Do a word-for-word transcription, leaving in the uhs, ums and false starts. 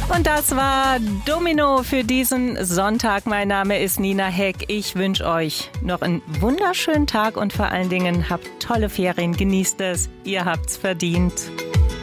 Und das war Domino für diesen Sonntag. Mein Name ist Nina Heck. Ich wünsche euch noch einen wunderschönen Tag und vor allen Dingen habt tolle Ferien. Genießt es. Ihr habt's verdient.